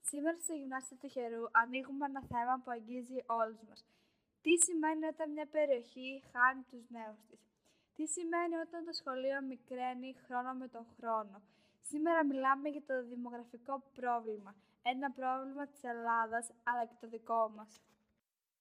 Σήμερα στο Γυμνάσιο του Τυχερού ανοίγουμε ένα θέμα που αγγίζει όλους μας. Τι σημαίνει όταν μια περιοχή χάνει τους νέους της? Τι σημαίνει όταν το σχολείο μικραίνει χρόνο με τον χρόνο? Σήμερα μιλάμε για το δημογραφικό πρόβλημα. Ένα πρόβλημα της Ελλάδας, αλλά και το δικό μας.